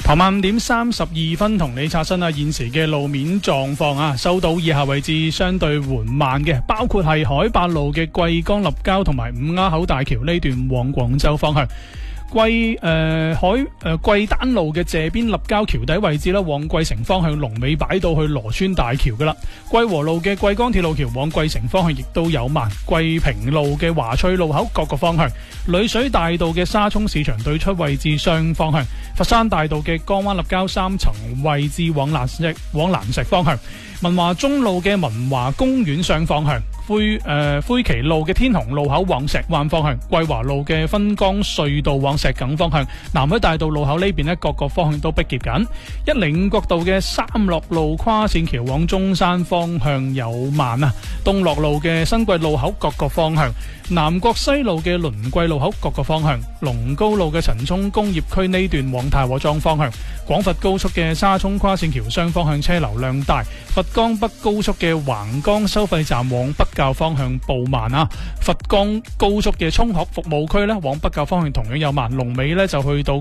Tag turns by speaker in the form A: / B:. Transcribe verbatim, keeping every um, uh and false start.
A: 傍晚五點三十二分同你刷新啊，現時嘅路面狀況啊，收到以下位置相對緩慢嘅，包括係海八路嘅貴江立交同埋五鴉口大橋呢段往廣州方向。貴誒、呃、海誒貴丹路嘅謝邊立交橋底位置啦，往貴城方向龍尾擺到去羅村大橋噶啦。貴和路嘅貴江鐵路橋往貴城方向亦都有慢。貴平路嘅華翠路口各個方向，裏水大道嘅沙涌市場對出位置雙方向，佛山大道嘅江灣立交三層位置往藍石往藍石方向，文華中路嘅文華公園上方向。灰誒、呃、灰旗路嘅天虹路口往石灣方向，桂華路嘅分江隧道往石碇方向，南海大道路口呢邊呢各個方向都逼夾緊。一零五國道嘅三樂路跨線橋往中山方向有慢啊。東樂路嘅新貴路口各個方向，南國西路嘅輪貴路口各個方向，龍高路嘅陳涌工業區呢段往太和莊方向，廣佛高速嘅沙涌跨線橋雙方向車流量大，佛岡北高速嘅橫江收費站往北滘方向步慢啊，佛岡高速嘅涌學服務區呢往北滘方向同樣有慢，龍尾呢就去到